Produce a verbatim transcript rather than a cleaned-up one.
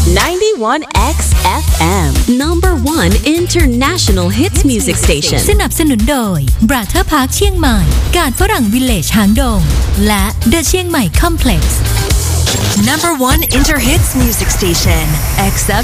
ninety-one เอ็กซ์ เอฟ เอ็ม number one international hits music station สนับสนุนโดย Brother Park เชียงใหม่กาดฝรั่งวิลเลจหางดงและ The เชียงใหม่ Complex number one inter hits music station เอ็กซ์ เอฟ